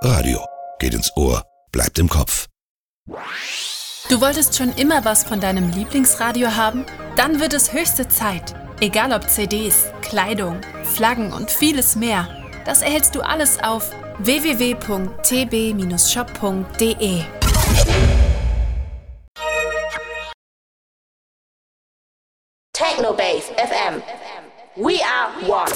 Radio. Geht ins Ohr, bleibt im Kopf. Du wolltest schon immer was von deinem Lieblingsradio haben? Dann wird es höchste Zeit. Egal ob CDs, Kleidung, Flaggen und vieles mehr. Das erhältst du alles auf www.tb-shop.de. Technobase FM. We are one.